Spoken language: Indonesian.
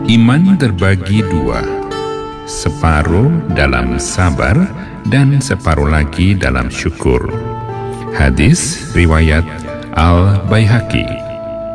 Iman terbagi dua, separuh dalam sabar dan separuh lagi dalam syukur. Hadis riwayat Al-Baihaqi.